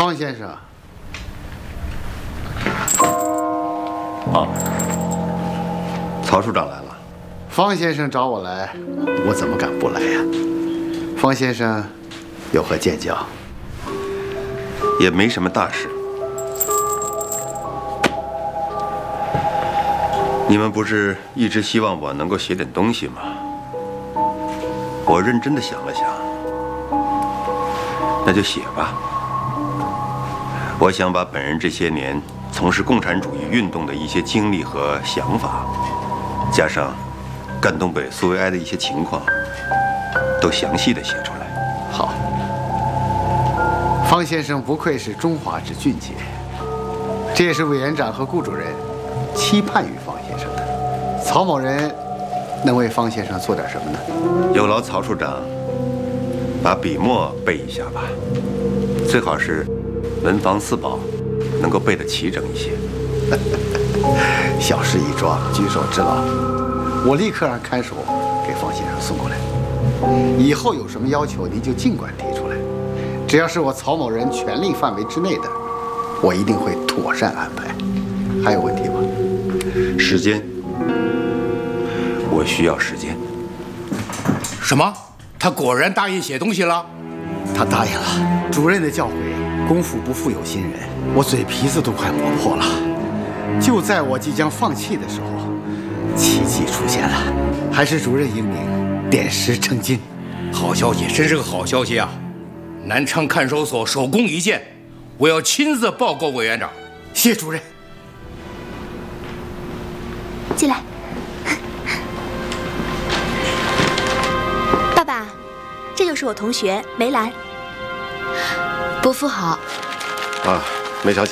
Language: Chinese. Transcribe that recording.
方先生。 啊，曹处长来了。 方先生找我来，我怎么敢不来呀？方先生有何见教？ 也没什么大事。你们不是一直希望我能够写点东西吗？我认真的想了想，那就写吧。我想把本人这些年从事共产主义运动的一些经历和想法，加上赣东北苏维埃的一些情况，都详细的写出来。 好，方先生不愧是中华之俊杰，这也是委员长和顾主任期盼于方先生的。曹某人能为方先生做点什么呢？ 有劳曹处长把笔墨背一下吧，最好是文房四宝能够背得齐整一些。 小事一桩，举手之劳。我立刻让看守给方先生送过来。以后有什么要求，您就尽管提出来，只要是我曹某人权力范围之内的，我一定会妥善安排。还有问题吗？ 时间，我需要时间。 什么？他果然答应写东西了？ 他答应了。主任的教诲，功夫不负有心人，我嘴皮子都快磨破了。就在我即将放弃的时候，奇迹出现了，还是主任英明，点石成金。 好消息，真是个好消息啊！南昌看守所首功一件，我要亲自报告委员长。 谢主任。 进来。爸爸，这就是我同学梅兰。 伯父好。 啊，梅小姐。